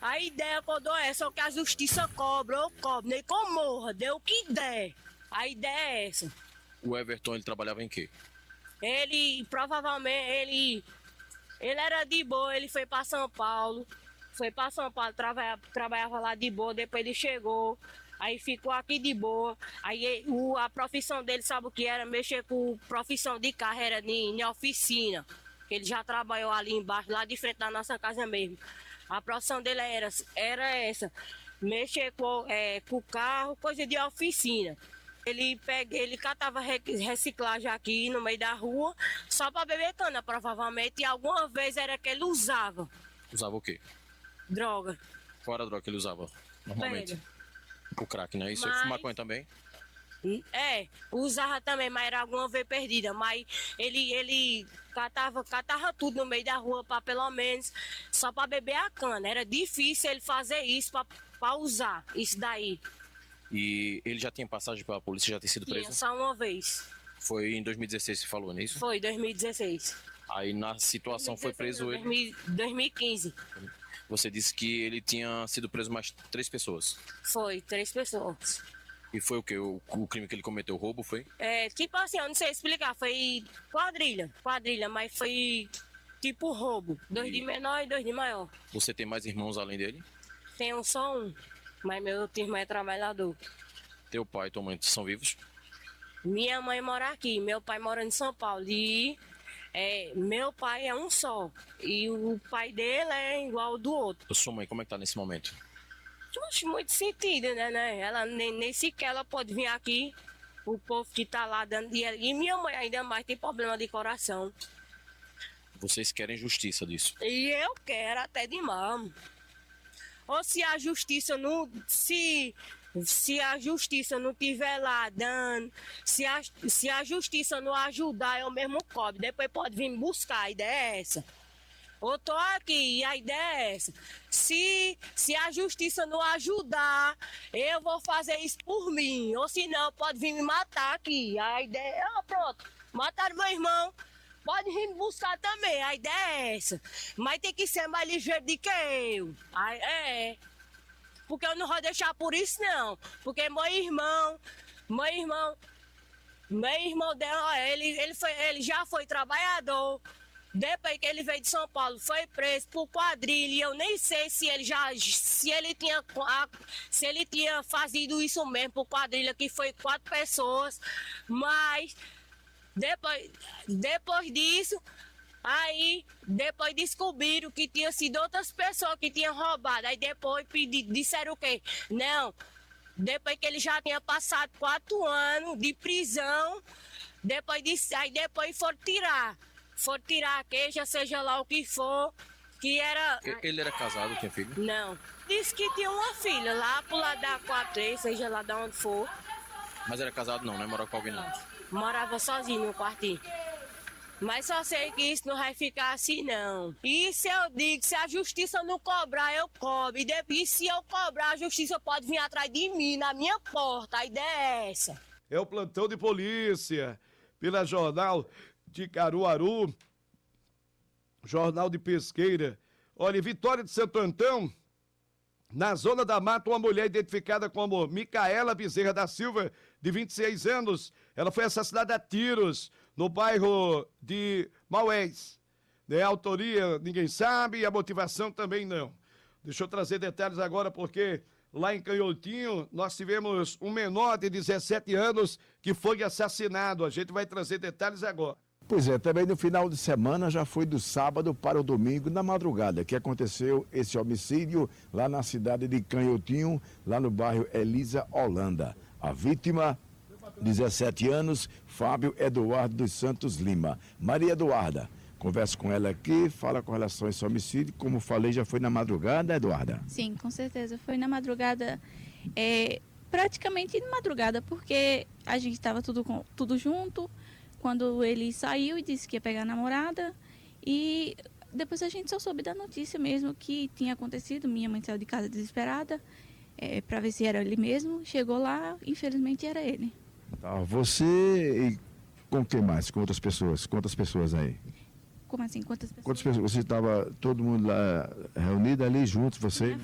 A ideia que eu dou é só que a justiça cobra, eu cobro, nem como morra, dê o que der. A ideia é essa. O Everton, ele trabalhava em quê? Ele, provavelmente, ele era de boa, ele foi para São Paulo. Trabalhava lá de boa, depois ele chegou. Aí ficou aqui de boa. Aí a profissão dele, sabe o que era? Mexer com profissão de carro, era em oficina. Ele já trabalhou ali embaixo, lá de frente da nossa casa mesmo. A profissão dele era essa, mexer com carro, coisa de oficina. Ele catava reciclagem aqui no meio da rua, só para beber cana, provavelmente, e alguma vez era que ele usava. Usava o quê? Droga. Qual era a droga que ele usava, normalmente? Velho. O crack, né? Isso Mas... é maconha também? Usava também, mas era alguma vez perdida. Mas ele catava tudo no meio da rua, para pelo menos, só para beber a cana. Era difícil ele fazer isso para usar isso daí. E ele já tinha passagem pela polícia, já tinha sido preso? Tinha, só uma vez. Foi em 2016 que você falou, não é isso? Foi, 2016. Aí na situação 2016, foi preso não, ele... 2015. Você disse que ele tinha sido preso mais 3 pessoas. Foi, 3 pessoas. E foi o quê? O crime que ele cometeu, o roubo, foi? Tipo assim, eu não sei explicar, foi quadrilha, mas foi tipo roubo. 2 de menor e 2 de maior. Você tem mais irmãos além dele? Tenho só um, mas meu outro irmão é trabalhador. Teu pai e tua mãe são vivos? Minha mãe mora aqui, meu pai mora em São Paulo. E meu pai é um só. E o pai dele é igual ao do outro. A sua mãe, como é que tá nesse momento? Acho muito sentido, né? Ela nem sequer ela pode vir aqui. O povo que tá lá dando dinheiro. E minha mãe ainda mais tem problema de coração. Vocês querem justiça disso? E eu quero até demais. Ou se a justiça não... Se a justiça não estiver lá dando, se a justiça não ajudar, eu mesmo cobro. Depois pode vir me buscar, a ideia é essa. Eu tô aqui e a ideia é essa. Se a justiça não ajudar, eu vou fazer isso por mim. Ou se não, pode vir me matar aqui. A ideia é, pronto, mataram meu irmão. Pode vir me buscar também, a ideia é essa. Mas tem que ser mais ligeiro do que eu. Porque eu não vou deixar por isso, não. Porque meu irmão dela, ele já foi trabalhador. Depois que ele veio de São Paulo, foi preso por quadrilha. E eu nem sei se ele tinha fazido isso mesmo por quadrilha, que foi 4 pessoas. Mas depois disso, depois descobriram que tinha sido outras pessoas que tinham roubado. Aí depois disseram o quê? Não, depois que ele já tinha passado 4 anos de prisão, depois foram tirar a queixa, seja lá o que for, que era... Ele era casado, tinha filho? Não, disse que tinha uma filha lá pro lado da 4, seja lá de onde for. Mas era casado não, né? Morava com alguém não? Morava sozinho no quartinho. Mas só sei que isso não vai ficar assim, não. Isso eu digo, se a justiça não cobrar, eu cobro. E se eu cobrar, a justiça pode vir atrás de mim, na minha porta. A ideia é essa. É o plantão de polícia, pela Jornal de Caruaru, Jornal de Pesqueira. Olha, Vitória de Santo Antão, na zona da mata, uma mulher identificada como Micaela Bezerra da Silva, de 26 anos, ela foi assassinada a tiros no bairro de Maués. A autoria ninguém sabe e a motivação também não. Deixa eu trazer detalhes agora, porque lá em Canhotinho nós tivemos um menor de 17 anos que foi assassinado. A gente vai trazer detalhes agora. Pois é, também no final de semana, já foi do sábado para o domingo, na madrugada, que aconteceu esse homicídio lá na cidade de Canhotinho, lá no bairro Elisa Holanda. A vítima, 17 anos, Fábio Eduardo dos Santos Lima. Maria Eduarda, converso com ela aqui, fala com relação a esse homicídio. Como falei, já foi na madrugada, Eduarda? Sim, com certeza. Foi na madrugada, praticamente na madrugada, porque a gente estava tudo junto. Quando ele saiu e disse que ia pegar a namorada, e depois a gente só soube da notícia mesmo que tinha acontecido. Minha mãe saiu de casa desesperada para ver se era ele mesmo. Chegou lá, infelizmente era ele. Tá, você e com quem mais? Com outras pessoas? Quantas pessoas aí? Como assim? Quantas pessoas? Quantas pessoas? Você estava todo mundo lá reunido ali juntos, você?